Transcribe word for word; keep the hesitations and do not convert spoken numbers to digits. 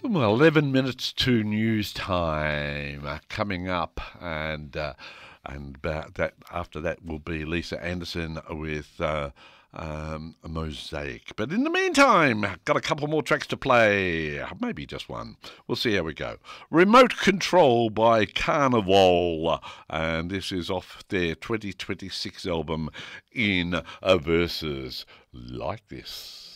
Well, eleven minutes to news time uh, coming up, and uh, and about that after that will be Lisa Anderson with uh, um, a Mosaic. But in the meantime, got a couple more tracks to play, maybe just one. We'll see how we go. Remote Control by Carnival, and this is off their twenty twenty-six album In a Verses Like This.